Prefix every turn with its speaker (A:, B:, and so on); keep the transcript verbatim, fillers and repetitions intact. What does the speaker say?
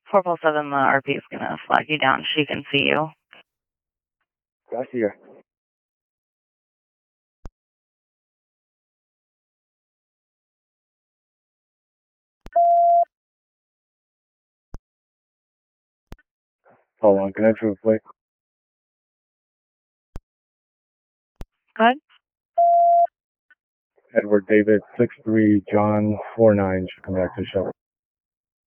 A: four four seven, the R P is going to flag you down. She can see you.
B: Gotcha. Hold on, connection with plate.
A: Go ahead.
B: Edward David six three John four nine should come back to show.